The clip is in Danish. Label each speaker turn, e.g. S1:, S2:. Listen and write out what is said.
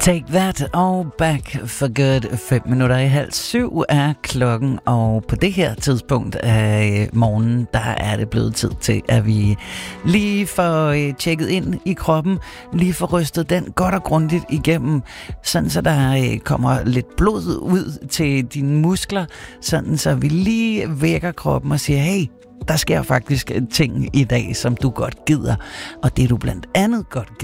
S1: Take That og Back for Good. 6:05 er klokken, og på det her tidspunkt af morgenen, der er det blevet tid til, at vi lige får tjekket ind i kroppen, lige får rystet den godt og grundigt igennem, sådan så der kommer lidt blod ud til dine muskler, sådan så vi lige vækker kroppen og siger, hey, der sker faktisk ting i dag, som du godt gider, og det du blandt andet godt